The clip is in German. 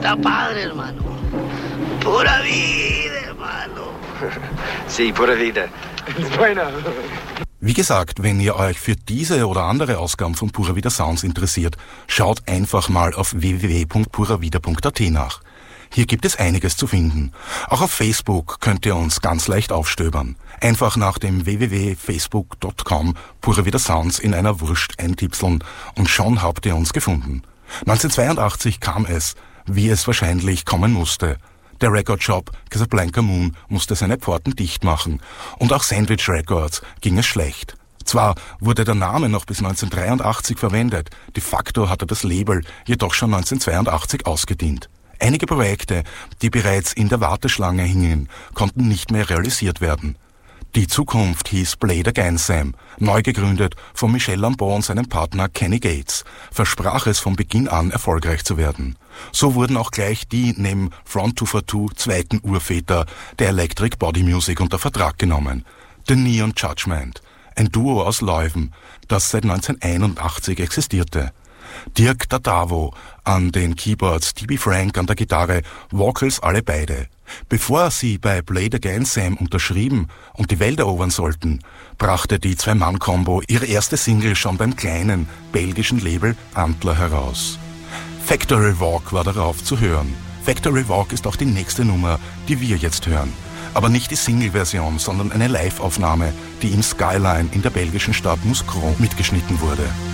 Está padre, hermano. Pura vida, hermano. Sí, pura vida. Bueno. Wie gesagt, wenn ihr euch für diese oder andere Ausgaben von Pura Vida Sounds interessiert, schaut einfach mal auf www.puravida.at nach. Hier gibt es einiges zu finden. Auch auf Facebook könnt ihr uns ganz leicht aufstöbern. Einfach nach dem www.facebook.com Pura Vida Sounds in einer Wurst eintipseln und schon habt ihr uns gefunden. 1982 kam es, wie es wahrscheinlich kommen musste. Der Recordshop Casablanca Moon musste seine Pforten dicht machen und auch Sandwich Records ging es schlecht. Zwar wurde der Name noch bis 1983 verwendet, de facto hatte das Label jedoch schon 1982 ausgedient. Einige Projekte, die bereits in der Warteschlange hingen, konnten nicht mehr realisiert werden. Die Zukunft hieß Play it Again Sam, neu gegründet von Michel Lambeau und seinem Partner Kenny Gates, versprach es von Beginn an erfolgreich zu werden. So wurden auch gleich die neben Front 242 zweiten Urväter der Electric Body Music unter Vertrag genommen. The Neon Judgment, ein Duo aus Leuven, das seit 1981 existierte. Dirk Dadavo an den Keyboards, TB Frank an der Gitarre, Vocals alle beide. Bevor sie bei Play it Again Sam unterschrieben und die Welt erobern sollten, brachte die Zwei-Mann-Kombo ihre erste Single schon beim kleinen belgischen Label Antler heraus. Factory Walk war darauf zu hören. Factory Walk ist auch die nächste Nummer, die wir jetzt hören. Aber nicht die Single-Version, sondern eine Live-Aufnahme, die im Skyline in der belgischen Stadt Mouscron mitgeschnitten wurde.